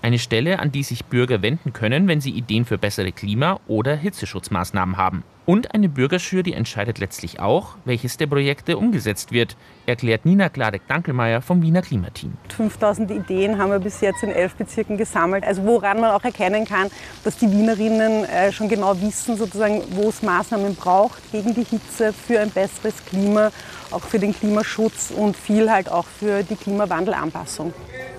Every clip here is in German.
Eine Stelle, an die sich Bürger wenden können, wenn sie Ideen für bessere Klima- oder Hitzeschutzmaßnahmen haben. Und eine Bürgerjury entscheidet letztlich auch, welches der Projekte umgesetzt wird, erklärt Nina Gladek-Dankelmeier vom Wiener Klimateam. 5000 Ideen haben wir bis jetzt in 11 Bezirken gesammelt. Also woran man auch erkennen kann, dass die Wienerinnen schon genau wissen, sozusagen, wo es Maßnahmen braucht gegen die Hitze, für ein besseres Klima, auch für den Klimaschutz und viel halt auch für die Klimawandelanpassung.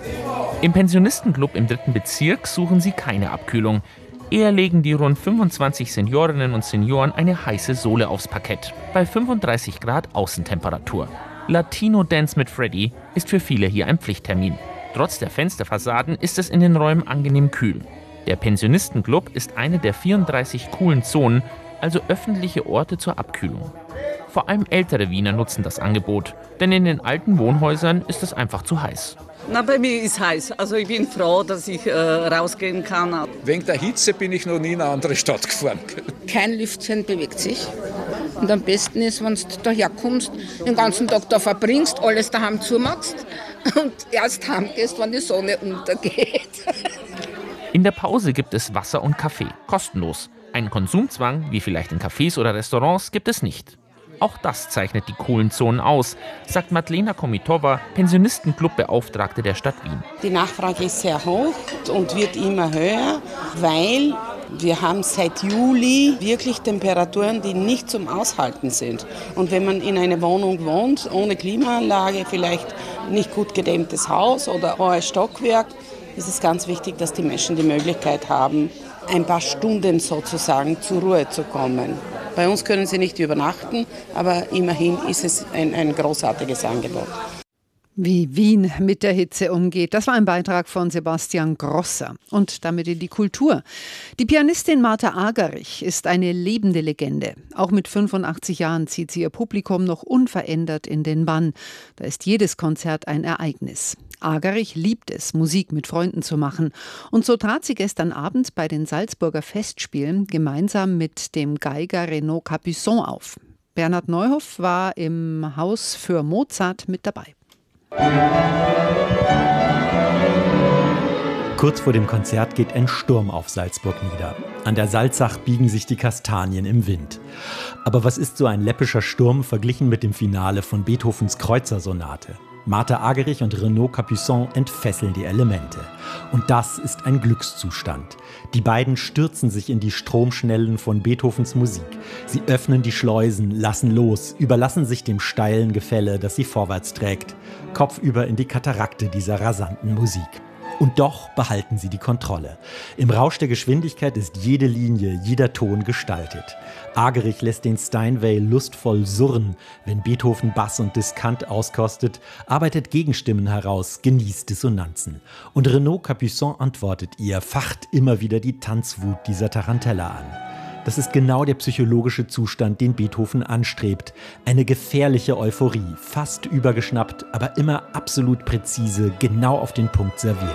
Im Pensionistenclub im 3. Bezirk suchen sie keine Abkühlung. Eher legen die rund 25 Seniorinnen und Senioren eine heiße Sohle aufs Parkett. Bei 35 Grad Außentemperatur. Latino Dance mit Freddy ist für viele hier ein Pflichttermin. Trotz der Fensterfassaden ist es in den Räumen angenehm kühl. Der Pensionistenclub ist eine der 34 coolen Zonen, also öffentliche Orte zur Abkühlung. Vor allem ältere Wiener nutzen das Angebot, denn in den alten Wohnhäusern ist es einfach zu heiß. Na, bei mir ist heiß. Also ich bin froh, dass ich rausgehen kann. Wegen der Hitze bin ich noch nie in eine andere Stadt gefahren. Kein Lüftchen bewegt sich. Und am besten ist, wenn du daherkommst, den ganzen Tag da verbringst, alles daheim zumachst und erst heimgehst, wenn die Sonne untergeht. In der Pause gibt es Wasser und Kaffee, kostenlos. Einen Konsumzwang, wie vielleicht in Cafés oder Restaurants, gibt es nicht. Auch das zeichnet die coolen Zonen aus, sagt Madlena Komitova, Pensionistenclub-Beauftragte der Stadt Wien. Die Nachfrage ist sehr hoch und wird immer höher, weil wir haben seit Juli wirklich Temperaturen, die nicht zum Aushalten sind. Und wenn man in einer Wohnung wohnt, ohne Klimaanlage, vielleicht nicht gut gedämmtes Haus oder hohes Stockwerk, ist es ganz wichtig, dass die Menschen die Möglichkeit haben, ein paar Stunden sozusagen zur Ruhe zu kommen. Bei uns können sie nicht übernachten, aber immerhin ist es ein großartiges Angebot. Wie Wien mit der Hitze umgeht, das war ein Beitrag von Sebastian Grosser. Und damit in die Kultur. Die Pianistin Martha Agerich ist eine lebende Legende. Auch mit 85 Jahren zieht sie ihr Publikum noch unverändert in den Bann. Da ist jedes Konzert ein Ereignis. Agerich liebt es, Musik mit Freunden zu machen. Und so trat sie gestern Abend bei den Salzburger Festspielen gemeinsam mit dem Geiger Renaud Capuçon auf. Bernhard Neuhoff war im Haus für Mozart mit dabei. Kurz vor dem Konzert geht ein Sturm auf Salzburg nieder. An der Salzach biegen sich die Kastanien im Wind. Aber was ist so ein läppischer Sturm verglichen mit dem Finale von Beethovens Kreutzer-Sonate? Martha Agerich und Renaud Capuçon entfesseln die Elemente. Und das ist ein Glückszustand. Die beiden stürzen sich in die Stromschnellen von Beethovens Musik. Sie öffnen die Schleusen, lassen los, überlassen sich dem steilen Gefälle, das sie vorwärts trägt. Kopfüber in die Katarakte dieser rasanten Musik. Und doch behalten sie die Kontrolle. Im Rausch der Geschwindigkeit ist jede Linie, jeder Ton gestaltet. Agerich lässt den Steinway lustvoll surren, wenn Beethoven Bass und Diskant auskostet, arbeitet Gegenstimmen heraus, genießt Dissonanzen. Und Renaud Capuçon antwortet ihr, facht immer wieder die Tanzwut dieser Tarantella an. Das ist genau der psychologische Zustand, den Beethoven anstrebt. Eine gefährliche Euphorie, fast übergeschnappt, aber immer absolut präzise, genau auf den Punkt serviert.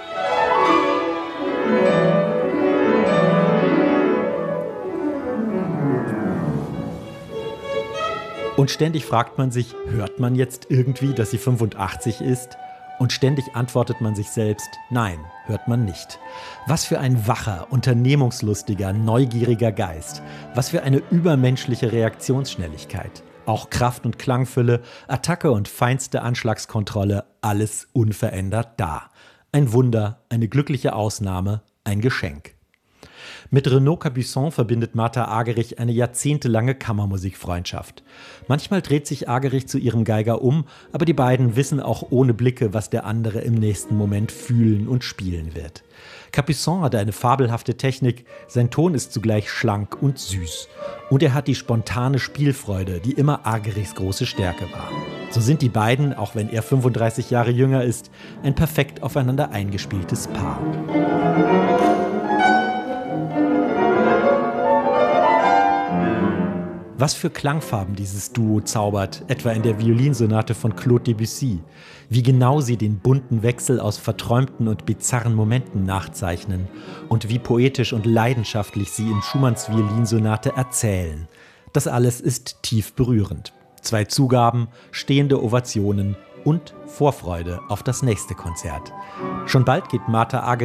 Und ständig fragt man sich, hört man jetzt irgendwie, dass sie 85 ist? Und ständig antwortet man sich selbst, nein, hört man nicht. Was für ein wacher, unternehmungslustiger, neugieriger Geist. Was für eine übermenschliche Reaktionsschnelligkeit. Auch Kraft und Klangfülle, Attacke und feinste Anschlagskontrolle, alles unverändert da. Ein Wunder, eine glückliche Ausnahme, ein Geschenk. Mit Renaud Capuçon verbindet Martha Agerich eine jahrzehntelange Kammermusikfreundschaft. Manchmal dreht sich Agerich zu ihrem Geiger um, aber die beiden wissen auch ohne Blicke, was der andere im nächsten Moment fühlen und spielen wird. Capuçon hat eine fabelhafte Technik, sein Ton ist zugleich schlank und süß. Und er hat die spontane Spielfreude, die immer Agerichs große Stärke war. So sind die beiden, auch wenn er 35 Jahre jünger ist, ein perfekt aufeinander eingespieltes Paar. Was für Klangfarben dieses Duo zaubert, etwa in der Violinsonate von Claude Debussy. Wie genau sie den bunten Wechsel aus verträumten und bizarren Momenten nachzeichnen. Und wie poetisch und leidenschaftlich sie in Schumanns Violinsonate erzählen. Das alles ist tief berührend. 2 Zugaben, stehende Ovationen und Vorfreude auf das nächste Konzert. Schon bald geht Martha Agerich